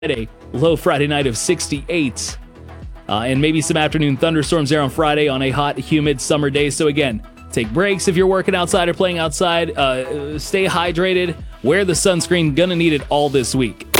Friday, low Friday night of 68. And maybe some afternoon thunderstorms there on Friday on a hot, humid summer day. So again, take breaks if you're working outside or playing outside. Stay hydrated. Wear the sunscreen. Gonna need it all this week.